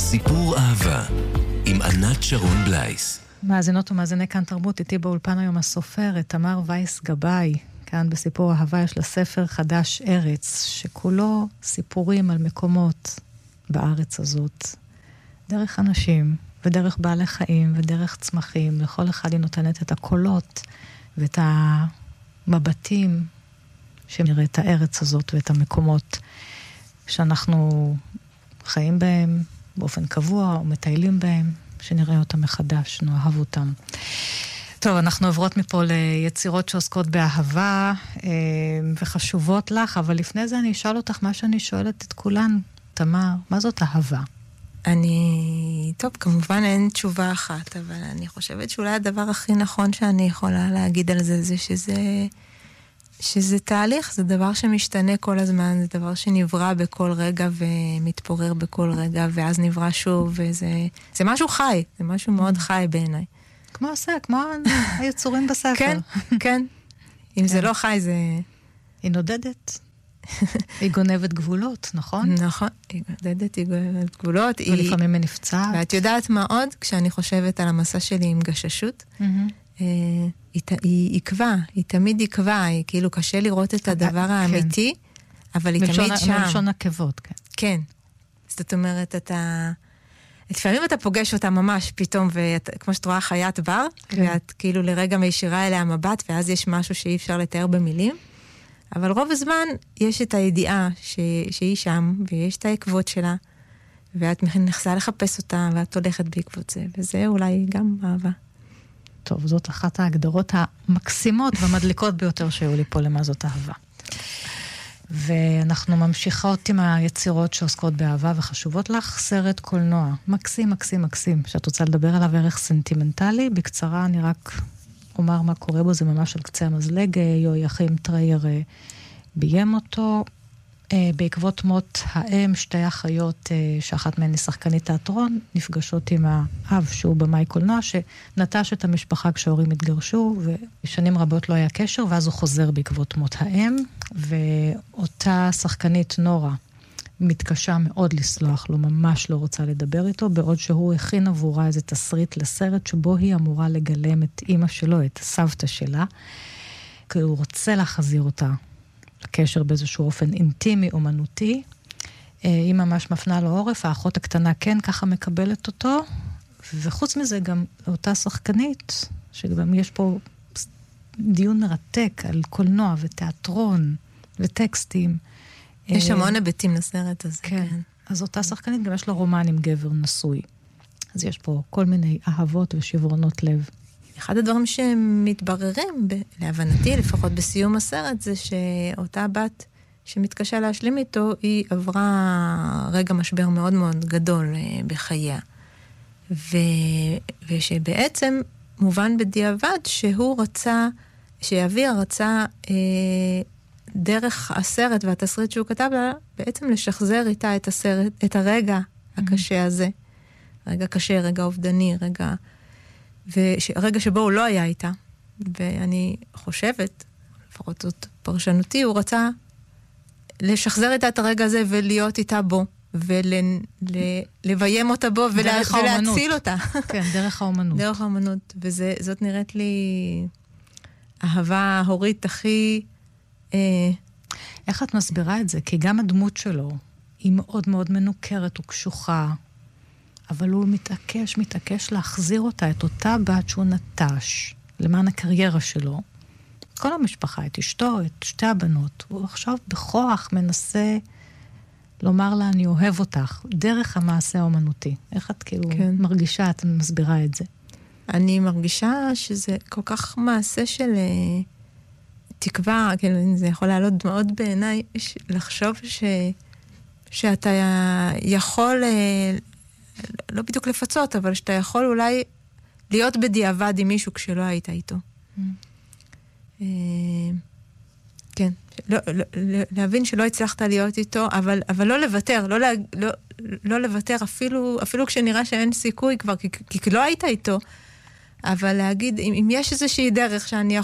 סיפור אהבה עם ענת שרון בלייס. מאזינות ומאזיני כאן תרבות, איתי באולפן היום הסופרת תמר וייס גבאי. כאן בסיפור אהבה יש לה ספר חדש ארץ, שכולו סיפורים על מקומות בארץ הזאת. דרך אנשים ודרך בעלי חיים ודרך צמחים. לכל אחד היא נותנת את הקולות ואת המבטים שנראה את הארץ הזאת ואת המקומות שאנחנו חיים בהם באופן קבוע או מטיילים בהם, שנראה אותם מחדש, נאהב אותם. טוב, אנחנו עוברות מפה ליצירות שעוסקות באהבה וחשובות לך, אבל לפני זה אני אשאל אותך מה שאני שואלת את כולן. תמר, מה זאת אהבה? טוב, כמובן אין תשובה אחת, אבל אני חושבת שאולי הדבר הכי נכון שאני יכולה להגיד על זה, זה שזה תהליך, זה דבר שמשתנה כל הזמן, זה דבר שנברא בכל רגע ומתפורר בכל רגע, ואז נברא שוב, זה משהו חי, זה משהו מאוד חי בעיניי. כמו היצורים בספר. כן, כן. אם זה לא חי, זה... היא נודדת. היא גונבת גבולות, נכון? נכון, היא גונבת גבולות. ולפעמים היא נפצעת. ואת יודעת מה עוד? כשאני חושבת על המסע שלי עם גששות, היא עקבה, היא תמיד עקבה, היא כאילו קשה לראות את הדבר האמיתי, אבל היא תמיד שם. מלשון עקבות, כן. כן. זאת אומרת, לפעמים אתה פוגש אותה ממש פתאום, וכמו שאת רואה חיית בר, ואת כאילו לרגע מישירה אליה מבט, ואז יש משהו שאי אפשר לתאר במילים, אבל רוב הזמן יש את הידיעה שהיא שם, ויש את העקבות שלה, ואת נכנסה לחפש אותה, ואת הולכת בעקבות זה, וזה אולי גם אהבה. טוב, זאת אחת ההגדרות המקסימות והמדליקות ביותר שהיו לי פה למה זאת אהבה. ואנחנו ממשיכות עם היצירות שעוסקות באהבה וחשובות לך, סרט קולנוע. מקסים, מקסים, מקסים. שאת רוצה לדבר עליו ערך סנטימנטלי, בקצרה אני רק אומר מה קורה בו, זה ממש על קצה המזלג, יהויכים טרייר ביים אותו. בעקבות מות האם, שתי אחיות, שאחת מהן היא שחקנית תיאטרון, נפגשות עם האב שהוא במאי קולנוע, שנטש את המשפחה כשההורים התגרשו, ושנים רבות לא היה קשר, ואז הוא חוזר בעקבות מות האם, ואותה שחקנית נורה מתקשה מאוד לסלוח לו, ממש לא רוצה לדבר איתו, בעוד שהוא הכין עבורה איזה תסריט לסרט, שבו היא אמורה לגלם את אמא שלו, את הסבתא שלה, כי הוא רוצה להחזיר אותה. לקשר באיזשהו אופן אינטימי, אומנותי. היא ממש מפנה לו עורף, האחות הקטנה כן ככה מקבלת אותו, וחוץ מזה גם אותה שחקנית, שגם יש פה דיון מרתק על קולנוע ותיאטרון וטקסטים. יש המון היבטים לסרט הזה. כן. אז אותה שחקנית גם יש לה רומן עם גבר נשוי. אז יש פה כל מיני אהבות ושברונות לב. אחד הדברים שמתבררים, להבנתי, לפחות בסיום הסרט, זה שאותה בת שמתקשה להשלים איתו, היא עברה רגע משבר מאוד מאוד גדול בחייה. ושבעצם מובן בדיעבד שהוא רצה, שאביה רצה דרך הסרט והתסריט שהוא כתב לה, בעצם לשחזר איתה את הסרט, את הרגע הקשה הזה. רגע קשה, רגע אובדני, רגע שבו הוא לא היה איתה, ואני חושבת, לפחות זאת פרשנותי, הוא רצה לשחזר איתה את הרגע הזה ולהיות איתה בו, ולביים אותה בו ולהציל אותה. כן, דרך האומנות. דרך האומנות, וזאת נראית לי אהבה הורית הכי... איך את מסבירה את זה? כי גם הדמות שלו היא מאוד מאוד מנוכרת וקשוחה, אבל הוא מתעקש להחזיר אותה, את אותה בת שהוא נטש, למען הקריירה שלו. כל המשפחה, את אשתו, את שתי הבנות. הוא עכשיו בכוח מנסה לומר לה, אני אוהב אותך, דרך המעשה האומנותי. איך את כאילו מרגישה, את מסבירה את זה? אני מרגישה שזה כל כך מעשה של תקווה, כאילו זה יכול לעלות מאוד בעיניי, לחשוב שאתה יכול... לא בדיוק לפצות, אבל שאתה יכול אולי להיות בדיעבד עם מישהו כשלא היית איתו. כן. להבין שלא הצלחת להיות איתו, אבל לא לוותר, לא לוותר אפילו כשנראה שאין סיכוי כבר, כי לא היית איתו, אבל להגיד, אם יש איזושהי דרך שאני